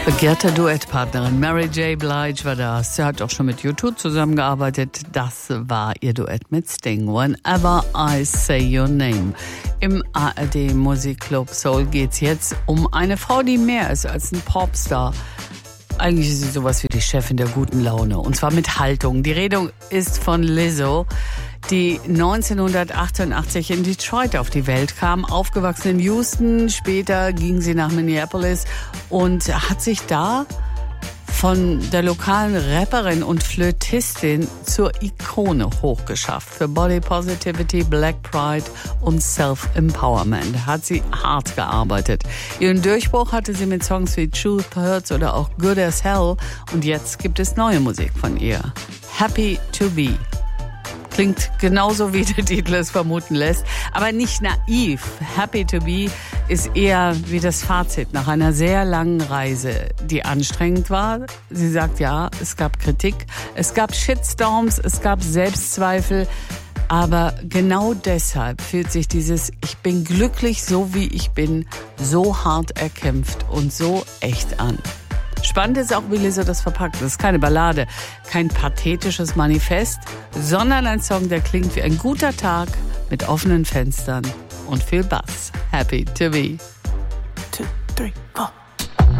Begehrte Duettpartnerin Mary J. Blige war das. Sie hat auch schon mit U2 zusammengearbeitet. Das war ihr Duett mit Sting. Whenever I Say Your Name. Im ARD Musikclub Soul geht's jetzt um eine Frau, die mehr ist als ein Popstar. Eigentlich ist sie sowas wie die Chefin der guten Laune. Und zwar mit Haltung. Die Rede ist von Lizzo, die 1988 in Detroit auf die Welt kam, aufgewachsen in Houston. Später ging sie nach Minneapolis und hat sich da von der lokalen Rapperin und Flötistin zur Ikone hochgeschafft. Für Body Positivity, Black Pride und Self-Empowerment hat sie hart gearbeitet. Ihren Durchbruch hatte sie mit Songs wie Truth Hurts oder auch Good as Hell. Und jetzt gibt es neue Musik von ihr. Happy to Be. Klingt genauso, wie der Titel es vermuten lässt, aber nicht naiv. Happy to Be ist eher wie das Fazit nach einer sehr langen Reise, die anstrengend war. Sie sagt ja, es gab Kritik, es gab Shitstorms, es gab Selbstzweifel, aber genau deshalb fühlt sich dieses Ich bin glücklich so wie ich bin so hart erkämpft und so echt an. Spannend ist auch, wie Lizzo das verpackt. Das ist keine Ballade, kein pathetisches Manifest, sondern ein Song, der klingt wie ein guter Tag mit offenen Fenstern und viel Bass. Happy to Be.